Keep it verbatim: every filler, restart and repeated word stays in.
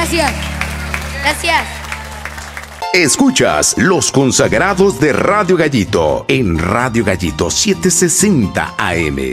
gracias. Gracias. Escuchas Los Consagrados de Radio Gallito en Radio Gallito setecientos sesenta A M.